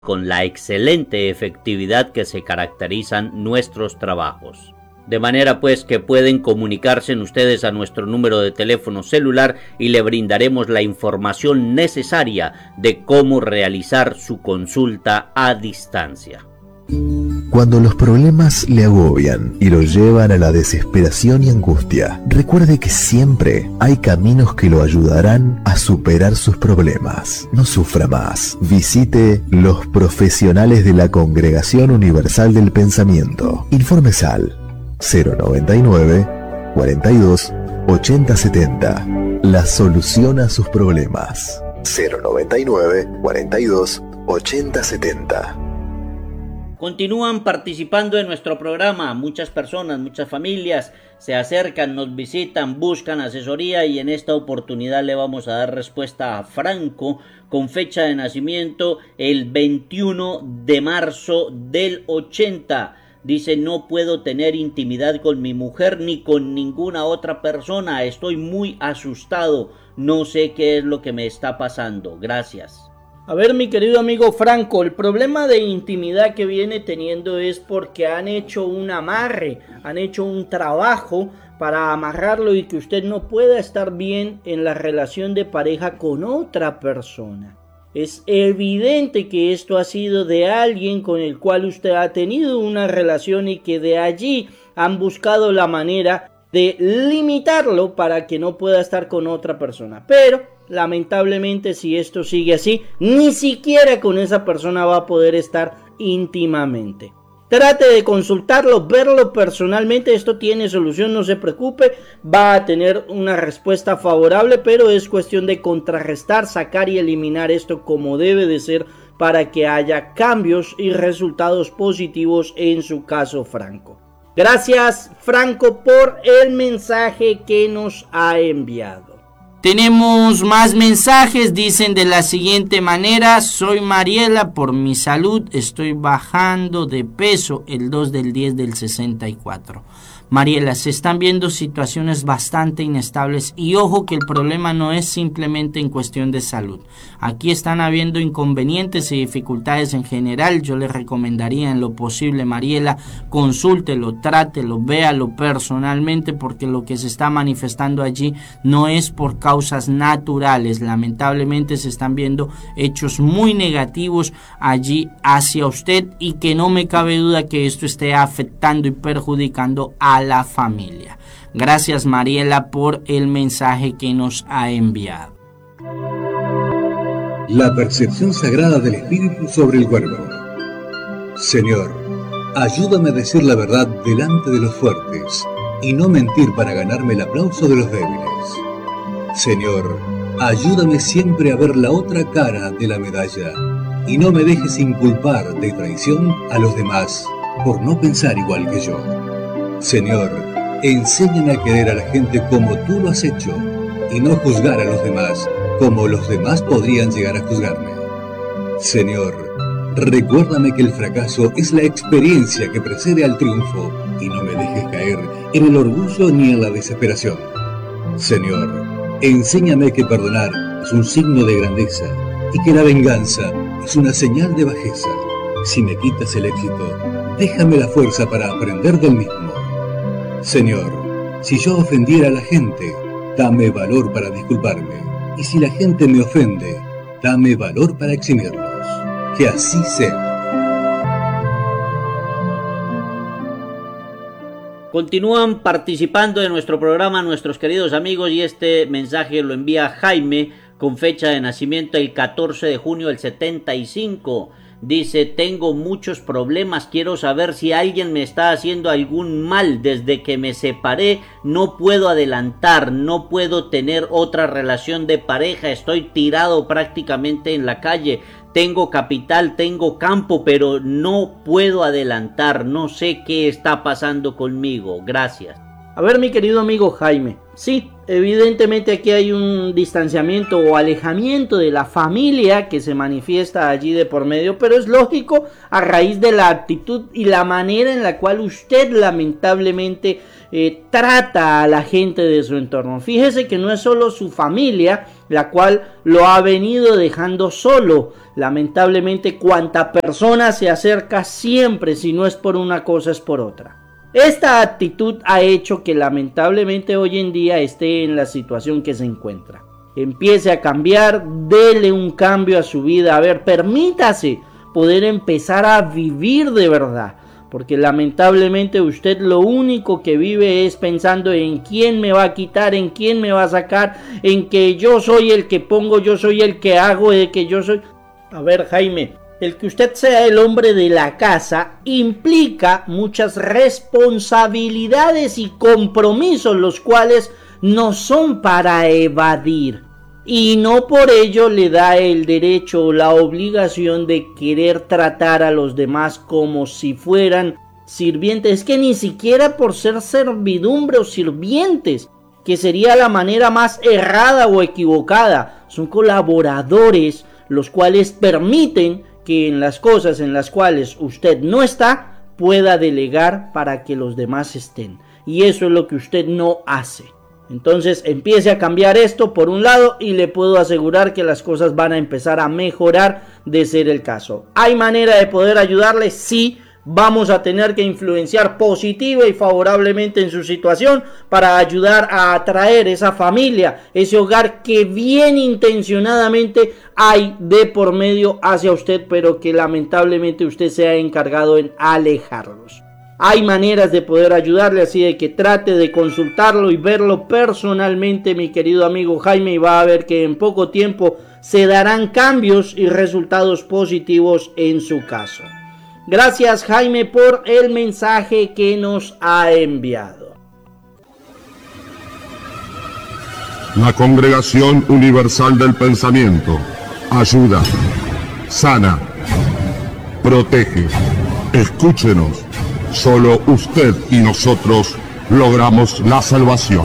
con la excelente efectividad que se caracterizan nuestros trabajos. De manera pues que pueden comunicarse ustedes a nuestro número de teléfono celular y le brindaremos la información necesaria de cómo realizar su consulta a distancia. Cuando los problemas le agobian y lo llevan a la desesperación y angustia, recuerde que siempre hay caminos que lo ayudarán a superar sus problemas. No sufra más. Visite los profesionales de la Congregación Universal del Pensamiento. Informes al 099 42 80 70. La solución a sus problemas. 099 42 80 70. Continúan participando en nuestro programa. Muchas personas, muchas familias se acercan, nos visitan, buscan asesoría y en esta oportunidad le vamos a dar respuesta a Franco con fecha de nacimiento el 21 de marzo del 80. Dice: no puedo tener intimidad con mi mujer ni con ninguna otra persona. Estoy muy asustado. No sé qué es lo que me está pasando. Gracias. A ver, mi querido amigo Franco, el problema de intimidad que viene teniendo es porque han hecho un amarre, han hecho un trabajo para amarrarlo y que usted no pueda estar bien en la relación de pareja con otra persona. Es evidente que esto ha sido de alguien con el cual usted ha tenido una relación y que de allí han buscado la manera de limitarlo para que no pueda estar con otra persona. Pero lamentablemente, si esto sigue así, ni siquiera con esa persona va a poder estar íntimamente. Trate de consultarlo, verlo personalmente. Esto tiene solución, no se preocupe. Va a tener una respuesta favorable, pero es cuestión de contrarrestar, sacar y eliminar esto como debe de ser para que haya cambios y resultados positivos en su caso, Franco. Gracias, Franco, por el mensaje que nos ha enviado. Tenemos más mensajes, dicen de la siguiente manera: soy Mariela, por mi salud estoy bajando de peso el 2 del 10 del 64. Mariela, se están viendo situaciones bastante inestables y ojo que el problema no es simplemente en cuestión de salud. Aquí están habiendo inconvenientes y dificultades en general. Yo le recomendaría en lo posible, Mariela, consúltelo, trátelo, véalo personalmente, porque lo que se está manifestando allí no es por causas naturales. Lamentablemente se están viendo hechos muy negativos allí hacia usted y que no me cabe duda que esto esté afectando y perjudicando a la familia. Gracias, Mariela, por el mensaje que nos ha enviado. La percepción sagrada del espíritu sobre el cuerpo. Señor, ayúdame a decir la verdad delante de los fuertes y no mentir para ganarme el aplauso de los débiles. Señor, ayúdame siempre a ver la otra cara de la medalla y no me dejes inculpar de traición a los demás por no pensar igual que yo. Señor, enséñame a querer a la gente como tú lo has hecho y no juzgar a los demás como los demás podrían llegar a juzgarme. Señor, recuérdame que el fracaso es la experiencia que precede al triunfo y no me dejes caer en el orgullo ni en la desesperación. Señor, enséñame que perdonar es un signo de grandeza y que la venganza es una señal de bajeza. Si me quitas el éxito, déjame la fuerza para aprender del mismo. Señor, si yo ofendiera a la gente, dame valor para disculparme. Y si la gente me ofende, dame valor para eximirlos. Que así sea. Continúan participando de nuestro programa nuestros queridos amigos y este mensaje lo envía Jaime con fecha de nacimiento el 14 de junio del 75. Dice: tengo muchos problemas, quiero saber si alguien me está haciendo algún mal. Desde que me separé no puedo adelantar, no puedo tener otra relación de pareja, estoy tirado prácticamente en la calle. Tengo capital, tengo campo, pero no puedo adelantar, no sé qué está pasando conmigo. Gracias. A ver, mi querido amigo Jaime, sí, evidentemente aquí hay un distanciamiento o alejamiento de la familia que se manifiesta allí de por medio, pero es lógico a raíz de la actitud y la manera en la cual usted lamentablemente trata a la gente de su entorno. Fíjese que no es solo su familia la cual lo ha venido dejando solo. Lamentablemente, cuanta persona se acerca siempre, si no es por una cosa, es por otra. Esta actitud ha hecho que lamentablemente hoy en día esté en la situación que se encuentra. Empiece a cambiar, dele un cambio a su vida. A ver, permítase poder empezar a vivir de verdad. Porque lamentablemente usted lo único que vive es pensando en quién me va a quitar, en quién me va a sacar, en que yo soy el que pongo, yo soy el que hago, de que yo soy... A ver, Jaime, el que usted sea el hombre de la casa implica muchas responsabilidades y compromisos, los cuales no son para evadir. Y no por ello le da el derecho o la obligación de querer tratar a los demás como si fueran sirvientes. Es que ni siquiera por ser servidumbre o sirvientes, que sería la manera más errada o equivocada. Son colaboradores los cuales permiten que en las cosas en las cuales usted no está, pueda delegar para que los demás estén. Y eso es lo que usted no hace. Entonces empiece a cambiar esto por un lado y le puedo asegurar que las cosas van a empezar a mejorar de ser el caso. ¿Hay manera de poder ayudarle? Sí. Vamos a tener que influenciar positiva y favorablemente en su situación para ayudar a atraer esa familia, ese hogar que bien intencionadamente hay de por medio hacia usted, pero que lamentablemente usted se ha encargado en alejarlos. Hay maneras de poder ayudarle, así de que trate de consultarlo y verlo personalmente, mi querido amigo Jaime, y va a ver que en poco tiempo se darán cambios y resultados positivos en su caso. Gracias, Jaime, por el mensaje que nos ha enviado. La Congregación Universal del Pensamiento ayuda, sana, protege. Escúchenos. Solo usted y nosotros logramos la salvación.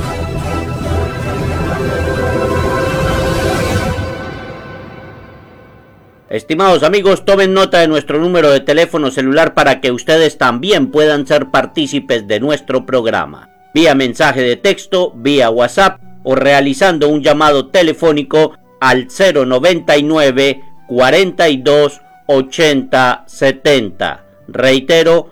Estimados amigos, tomen nota de nuestro número de teléfono celular para que ustedes también puedan ser partícipes de nuestro programa. Vía mensaje de texto, vía WhatsApp o realizando un llamado telefónico al 099 42 80 70. Reitero,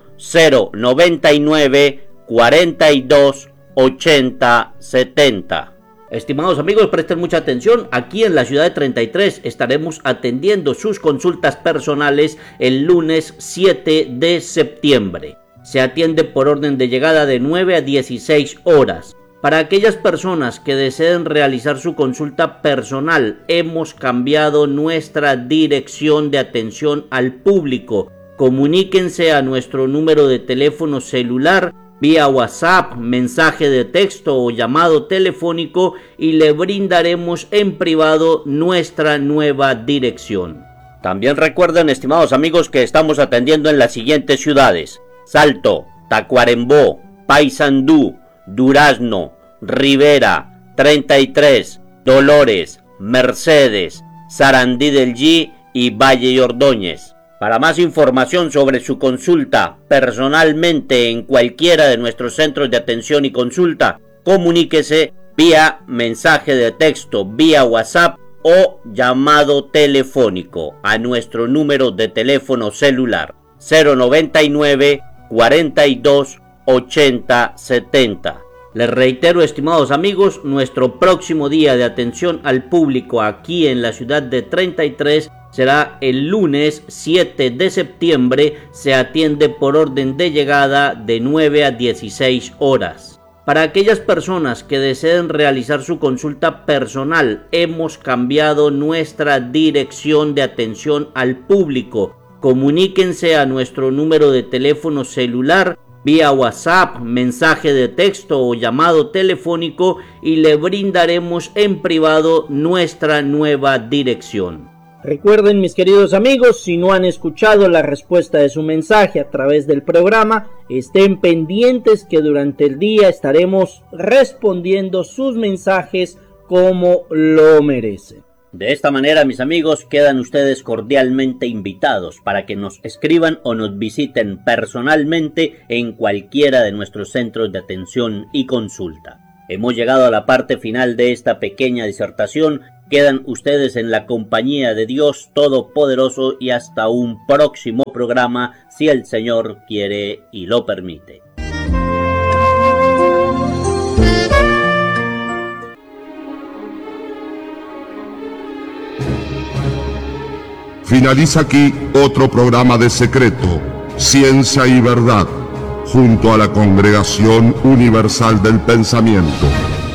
099 42 80 70. Estimados amigos, presten mucha atención. Aquí en la ciudad de 33 estaremos atendiendo sus consultas personales el lunes 7 de septiembre. Se atiende por orden de llegada de 9 a 16 horas. Para aquellas personas que deseen realizar su consulta personal, hemos cambiado nuestra dirección de atención al público. Comuníquense a nuestro número de teléfono celular, vía WhatsApp, mensaje de texto o llamado telefónico y le brindaremos en privado nuestra nueva dirección. También recuerden, estimados amigos, que estamos atendiendo en las siguientes ciudades: Salto, Tacuarembó, Paysandú, Durazno, Rivera, 33, Dolores, Mercedes, Sarandí del G y Valle y Ordóñez. Para más información sobre su consulta personalmente en cualquiera de nuestros centros de atención y consulta, comuníquese vía mensaje de texto, vía WhatsApp o llamado telefónico a nuestro número de teléfono celular 099 42 80 70. Les reitero, estimados amigos, nuestro próximo día de atención al público aquí en la ciudad de 33 será el lunes 7 de septiembre. Se atiende por orden de llegada de 9 a 16 horas. Para aquellas personas que deseen realizar su consulta personal, hemos cambiado nuestra dirección de atención al público. Comuníquense a nuestro número de teléfono celular, vía WhatsApp, mensaje de texto o llamado telefónico y le brindaremos en privado nuestra nueva dirección. Recuerden, mis queridos amigos, si no han escuchado la respuesta de su mensaje a través del programa, estén pendientes que durante el día estaremos respondiendo sus mensajes como lo merecen. De esta manera, mis amigos, quedan ustedes cordialmente invitados para que nos escriban o nos visiten personalmente en cualquiera de nuestros centros de atención y consulta. Hemos llegado a la parte final de esta pequeña disertación. Quedan ustedes en la compañía de Dios Todopoderoso y hasta un próximo programa, si el Señor quiere y lo permite. Finaliza aquí otro programa de Secreto, Ciencia y Verdad, junto a la Congregación Universal del Pensamiento.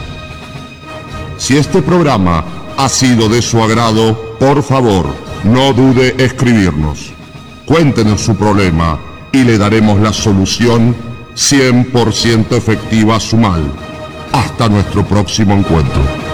Si este programa ha sido de su agrado, por favor, no dude escribirnos. Cuéntenos su problema y le daremos la solución 100% efectiva a su mal. Hasta nuestro próximo encuentro.